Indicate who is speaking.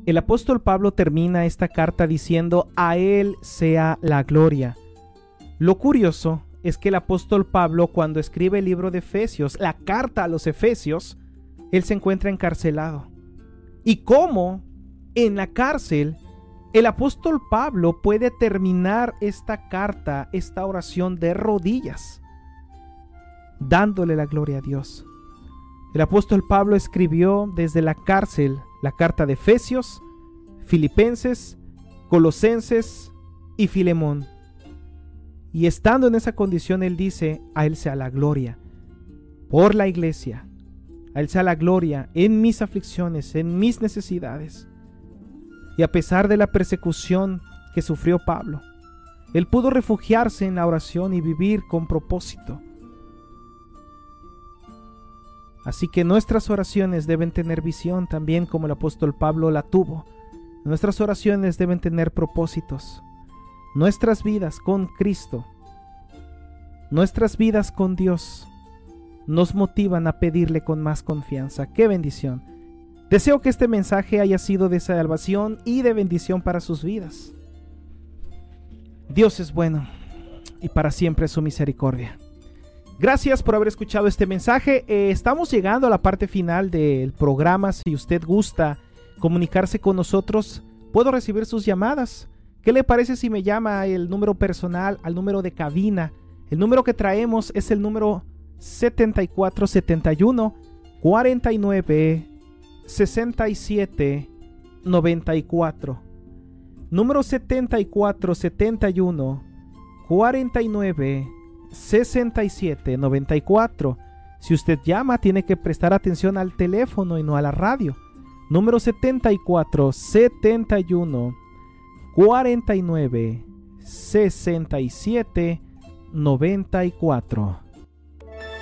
Speaker 1: El apóstol Pablo termina esta carta diciendo: a Él sea la gloria. Lo curioso es que el apóstol Pablo, cuando escribe el libro de Efesios, la carta a los Efesios, él se encuentra encarcelado. Y cómo en la cárcel el apóstol Pablo puede terminar esta carta, esta oración de rodillas, dándole la gloria a Dios. El apóstol Pablo escribió desde la cárcel la carta de Efesios, Filipenses, Colosenses y Filemón. Y estando en esa condición, él dice: a Él sea la gloria por la iglesia, a Él sea la gloria en mis aflicciones, en mis necesidades. Y a pesar de la persecución que sufrió Pablo, él pudo refugiarse en la oración y vivir con propósito. Así que nuestras oraciones deben tener visión también como el apóstol Pablo la tuvo. Nuestras oraciones deben tener propósitos. Nuestras vidas con Cristo, nuestras vidas con Dios, nos motivan a pedirle con más confianza. ¡Qué bendición! Deseo que este mensaje haya sido de salvación y de bendición para sus vidas. Dios es bueno y para siempre es su misericordia. Gracias por haber escuchado este mensaje. Estamos llegando a la parte final del programa. Si usted gusta comunicarse con nosotros, puedo recibir sus llamadas. ¿Qué le parece si me llama el número personal al número de cabina? El número que traemos es el número 7471 49 67 94. Número 7471 49 67 94. Si usted llama, tiene que prestar atención al teléfono y no a la radio. Número 7471 49 67 94.